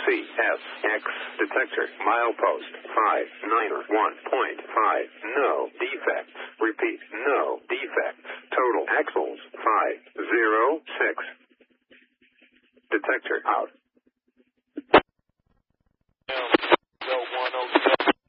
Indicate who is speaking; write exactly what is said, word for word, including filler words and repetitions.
Speaker 1: C S X detector milepost five nine one point five. No defects. Repeat, no defects. Total axles five zero six. Detector out.